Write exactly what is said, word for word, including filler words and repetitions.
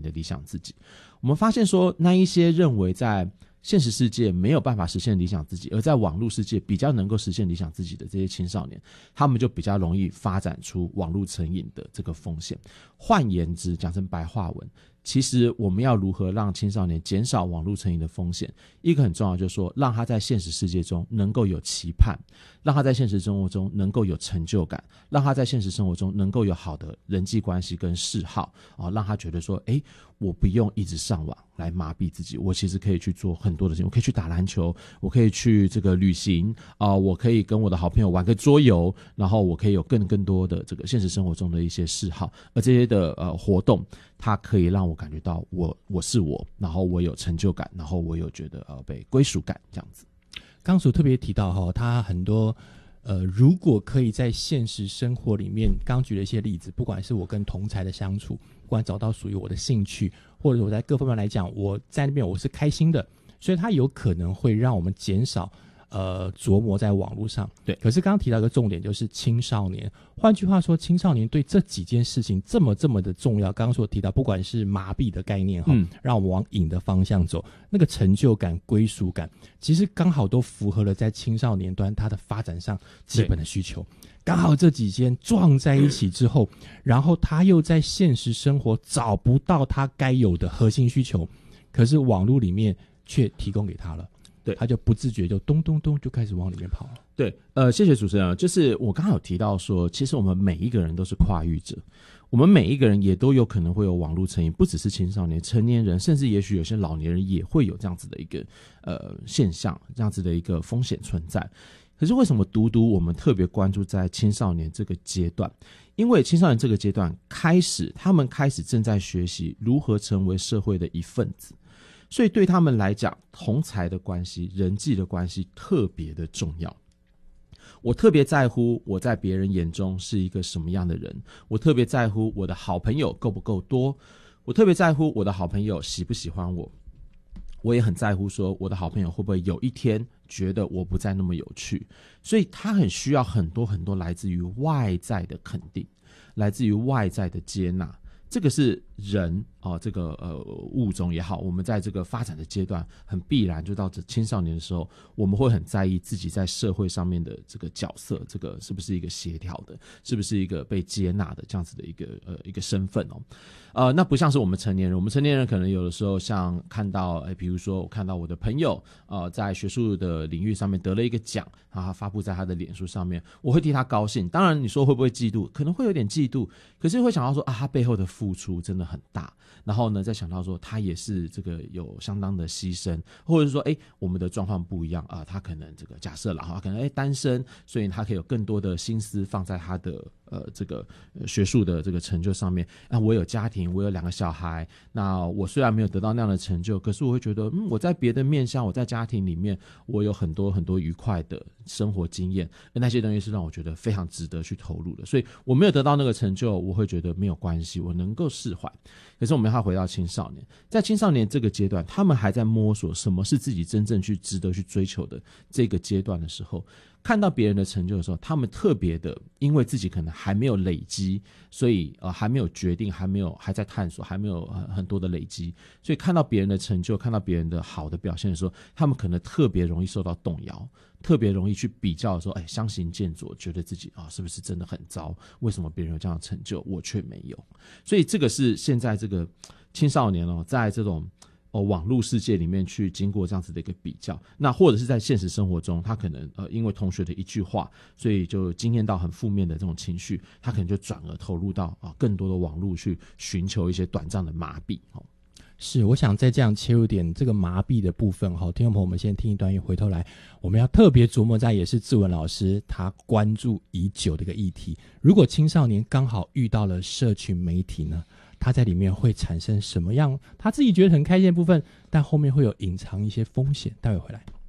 的理想自己。我们发现说，那一些认为在现实世界没有办法实现理想自己，而在网络世界比较能够实现理想自己的这些青少年，他们就比较容易发展出网络成瘾的这个风险。换言之，讲成白话文，其实我们要如何让青少年减少网络成瘾的风险，一个很重要就是说，让他在现实世界中能够有期盼，让他在现实生活中能够有成就感，让他在现实生活中能够有好的人际关系跟嗜好、啊、让他觉得说，诶，我不用一直上网来麻痹自己，我其实可以去做很多的事情，我可以去打篮球，我可以去这个旅行啊、呃，我可以跟我的好朋友玩个桌游，然后我可以有更更多的这个现实生活中的一些嗜好，而这些的呃活动，它可以让我感觉到我我是我，然后我有成就感，然后我有觉得呃被归属感这样子。 刚所特别提到哈，他很多呃，如果可以在现实生活里面，刚举了一些例子，不管是我跟同侪的相处，不管找到属于我的兴趣，或者我在各方面来讲，我在那边我是开心的，所以它有可能会让我们减少呃琢磨在网络上。 对， 可是刚刚提到一个重点，就是青少年。换句话说，青少年对这几件事情这么这么的重要。刚刚所提到，不管是麻痹的概念哈、嗯，让我们往瘾的方向走，那个成就感、归属感，其实刚好都符合了在青少年端它的发展上基本的需求。刚好这几件撞在一起之后，然后他又在现实生活找不到他该有的核心需求，可是网络里面却提供给他了。对，他就不自觉就咚咚咚就开始往里面跑了。 对，呃，谢谢主持人。就是我刚刚有提到说，其实我们每一个人都是跨域者，我们每一个人也都有可能会有网络成瘾，不只是青少年、成年人，甚至也许有些老年人也会有这样子的一个呃现象，这样子的一个风险存在。可是为什么独独我们特别关注在青少年这个阶段？因为青少年这个阶段开始，他们开始正在学习如何成为社会的一份子。所以对他们来讲，同侪的关系、人际的关系特别的重要。我特别在乎我在别人眼中是一个什么样的人，我特别在乎我的好朋友够不够多，我特别在乎我的好朋友喜不喜欢我，我也很在乎说我的好朋友会不会有一天觉得我不再那么有趣。所以他很需要很多很多来自于外在的肯定，来自于外在的接纳。这个是人啊、呃，这个呃物种也好，我们在这个发展的阶段，很必然就到这青少年的时候，我们会很在意自己在社会上面的这个角色，这个是不是一个协调的，是不是一个被接纳的这样子的一个呃一个身份哦。呃，那不像是我们成年人，我们成年人可能有的时候像看到，哎，比如说我看到我的朋友呃在学术的领域上面得了一个奖，然后他发布在他的脸书上面，我会替他高兴。当然，你说会不会嫉妒？可能会有点嫉妒，可是会想到说啊，他背后的付出真的很大。然后呢，再想到说他也是这个有相当的牺牲，或者是说，哎，我们的状况不一样啊、呃，他可能这个假设了哈，可能哎单身，所以他可以有更多的心思放在他的呃这个学术的这个成就上面。啊，我有家庭，我有两个小孩，那我虽然没有得到那样的成就，可是我会觉得，嗯，我在别的面向，我在家庭里面，我有很多很多愉快的生活经验，那些东西是让我觉得非常值得去投入的。所以我没有得到那个成就，我会觉得没有关系，我能够释怀。可是我们要回到青少年，在青少年这个阶段，他们还在摸索什么是自己真正去值得去追求的这个阶段的时候，看到别人的成就的时候，他们特别的，因为自己可能还没有累积，所以呃还没有决定，还没有还在探索，还没有很很多的累积，所以看到别人的成就，看到别人的好的表现的时候，他们可能特别容易受到动摇，特别容易去比较说，哎，相形见绌，觉得自己啊是不是真的很糟？为什么别人有这样的成就，我却没有？所以这个是现在这个青少年哦，在这种哦，网络世界里面去经过这样子的一个比较，那或者是在现实生活中，他可能呃因为同学的一句话，所以就经验到很负面的这种情绪，他可能就转而投入到啊、呃、更多的网络去寻求一些短暂的麻痹哦。 是，我想在这样切入点这个麻痹的部分哈，听众朋友们先听一段，回头来我们要特别琢磨在也是志文老师他关注已久的一个议题。如果青少年刚好遇到了社群媒体呢，他在里面会产生什么样他自己觉得很开心的部分，但后面会有隐藏一些风险。待会回来。